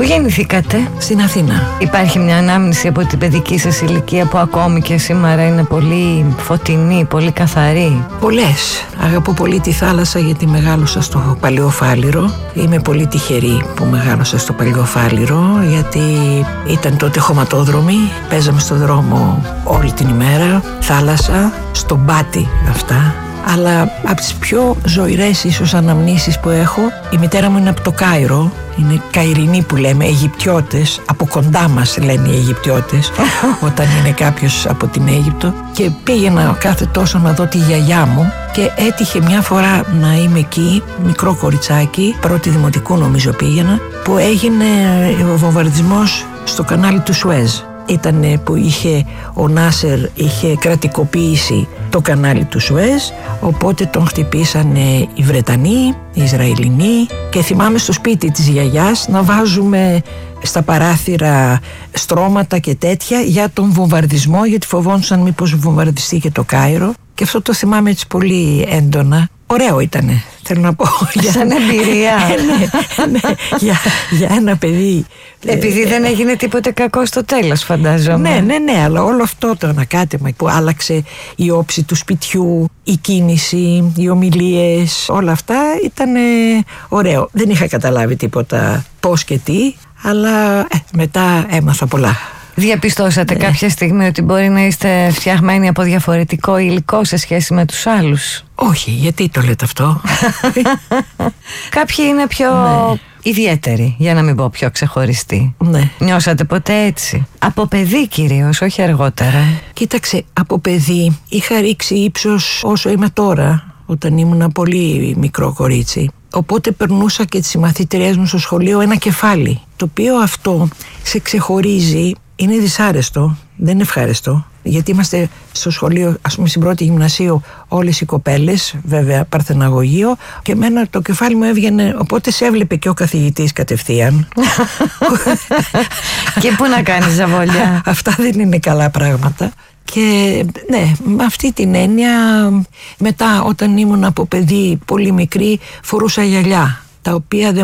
Πού γεννηθήκατε? Στην Αθήνα. Υπάρχει μια ανάμνηση από την παιδική σας ηλικία που ακόμη και σήμερα είναι πολύ φωτεινή, πολύ καθαρή? Πολλές. Αγαπώ πολύ τη θάλασσα γιατί μεγάλωσα στο Παλαιοφάλιρο. Είμαι πολύ τυχερή που μεγάλωσα στο Παλαιοφάλιρο, γιατί ήταν τότε χωματόδρομοι. Παίζαμε στο δρόμο όλη την ημέρα. Θάλασσα, στον Πάτη αυτά. Αλλά από τις πιο ζωηρές ίσως αναμνήσεις που έχω, η μητέρα μου είναι από το Κάιρο. Είναι Καϊρινοί που λέμε, Αιγυπτιώτες. Από κοντά μας λένε οι Αιγυπτιώτες όταν είναι κάποιος από την Αίγυπτο. Και πήγαινα κάθε τόσο να δω τη γιαγιά μου και έτυχε μια φορά να είμαι εκεί, μικρό κοριτσάκι, πρώτη δημοτικού νομίζω πήγαινα, που έγινε ο βομβαρδισμός στο κανάλι του Σουέζ. Ήταν που ο Νάσερ είχε κρατικοποιήσει το κανάλι του Σουέζ, οπότε τον χτυπήσανε οι Βρετανοί, οι Ισραηλινοί, και θυμάμαι στο σπίτι της γιαγιάς να βάζουμε στα παράθυρα στρώματα και τέτοια για τον βομβαρδισμό, γιατί φοβόντουσαν μήπως βομβαρδιστεί και το Κάιρο, και αυτό το θυμάμαι έτσι πολύ έντονα. Ωραίο ήτανε, θέλω να πω. Σαν εμπειρία. Ναι, για ένα παιδί. Επειδή δεν έγινε τίποτε κακό στο τέλος, φαντάζομαι. Ναι, αλλά όλο αυτό το ανακάτεμα που άλλαξε η όψη του σπιτιού, η κίνηση, οι ομιλίες, όλα αυτά ήταν ωραίο. Δεν είχα καταλάβει τίποτα πώς και τι, αλλά μετά έμαθα πολλά. Διαπιστώσατε κάποια στιγμή ότι μπορεί να είστε φτιαγμένοι από διαφορετικό υλικό σε σχέση με τους άλλους? Όχι, γιατί το λέτε αυτό? Κάποιοι είναι πιο ιδιαίτεροι, για να μην πω πιο ξεχωριστοί. Ναι. Νιώσατε ποτέ έτσι? Από παιδί κυρίως, όχι αργότερα. Κοίταξε, από παιδί είχα ρίξει ύψος όσο είμαι τώρα, όταν ήμουν πολύ μικρό κορίτσι. Οπότε περνούσα και τις συμμαθήτριές μου στο σχολείο ένα κεφάλι, το οποίο αυτό σε ξεχωρίζει. Είναι δυσάρεστο, δεν είναι ευχάριστο, γιατί είμαστε στο σχολείο, ας πούμε στην πρώτη γυμνασίου, όλες οι κοπέλες, βέβαια παρθεναγωγείο, και εμένα το κεφάλι μου έβγαινε, οπότε σε έβλεπε και ο καθηγητής κατευθείαν. Και πού να κάνεις ζαβολιά? Αυτά δεν είναι καλά πράγματα. Και ναι, με αυτή την έννοια, μετά όταν ήμουν από παιδί πολύ μικρή, φορούσα γυαλιά, τα οποία δεν